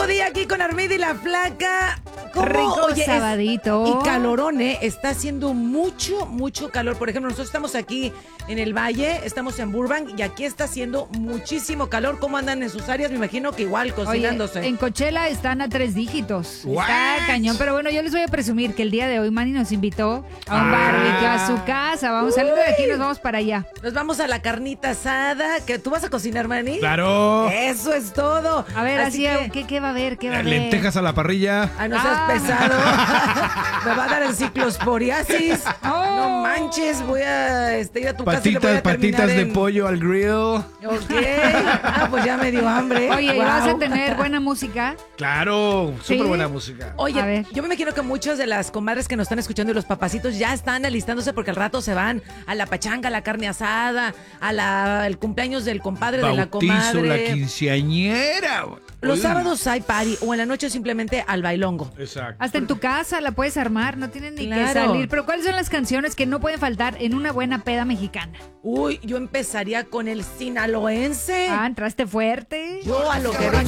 Nuevo día aquí con Armida y la Flaca. Rico sabadito. Y calorón, ¿eh? Está haciendo mucho calor. Por ejemplo, nosotros estamos aquí en el Valle, estamos en Burbank y aquí está haciendo muchísimo calor. ¿Cómo andan en sus áreas? Me imagino que igual, cocinándose. Oye, en Coachella están a 3 dígitos. What? Está cañón, pero bueno, yo les voy a presumir que el día de hoy Manny nos invitó a un barbecue a su casa. Vamos, saliendo de aquí nos vamos para allá. Nos vamos a la carnita asada. ¿Que tú vas a cocinar, Manny? ¡Claro! Eso es todo. A ver, así ¿qué va a haber? ¿Qué va a haber? Lentejas a la parrilla. Ay, no seas pesado. Me va a dar el ciclosporiasis. No manches, voy a ir a tu casa y le voy a Patitas de en... pollo al grill. Ok. Ah, pues ya me dio hambre. Oye, ¿y Wow. vas a tener buena música? Claro, ¿Sí? súper buena música. Oye, A ver. yo me imagino que muchas de las comadres que nos están escuchando y los papacitos ya están alistándose porque al rato se van a la pachanga, a la carne asada, al cumpleaños del compadre, de la Bautizo, comadre. la quinceañera. Los Uy. sábados hay party o en la noche simplemente al bailongo. Exacto. Hasta en tu casa la puedes armar, no tienes ni que Claro. salir. Pero ¿cuáles son las canciones que no pueden faltar en una buena peda mexicana? Uy, yo empezaría con el sinaloense. Ah, entraste fuerte. Yo a lo que vengo.